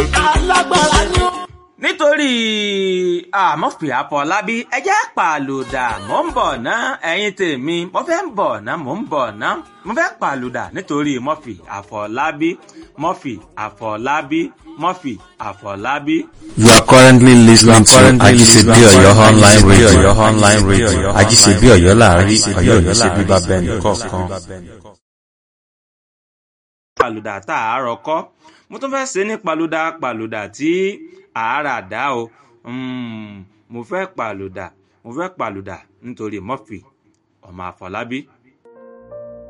alágbára ni ó. nítorí Murphy Àfọlábí ẹ jẹ́ pàlùdà mò ń bọ̀ ná ẹ̀yin tèmi mo fẹ́ ń bọ̀ ná mò ń bọ̀ ná mo fẹ́ pàlùdà nítorí Murphy Àfọlábí Murphy Àfọlábí Murphy Àfọlábí. You are currently listening to Ajisebi Oyo online radio. Ajisebi Oyo láàrin Ọ̀yọ́ Ọ̀yọ́ ṣe bíbá bẹ́ẹ̀ nìkọ̀ọ̀kan. Pàlùdà tá àárọ̀ kọ́ mo tún fẹ́ ṣe ní pàlùdà tí àárà dá o. Mo fẹ́ pàlùdà nítorí Murphy ọmọ Àfọlábí.